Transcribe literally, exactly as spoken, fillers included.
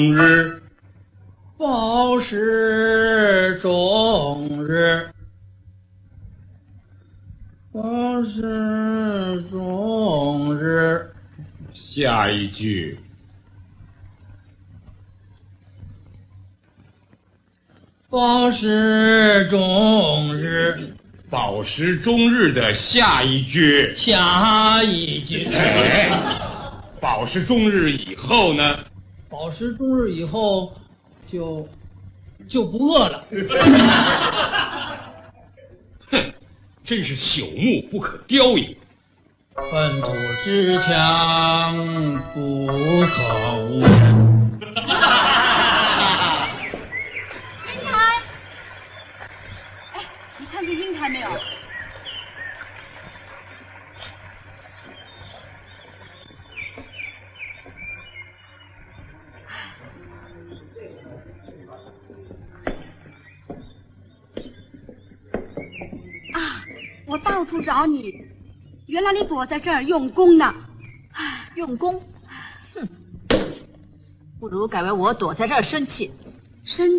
日，报时终日，报时终日。 下一句。 报时终日， 饱食终日的下一句。 下一句。 哎，饱食终日以后呢？ 饱食终日以后就就不饿了。 哼，真是朽木不可雕也。 粪土之墙不可无人。 英台，哎，你看见英台没有？啊，我到处找你，原来你躲在这儿用功呢。 用功？哼，不如改为我躲在这儿生气。 生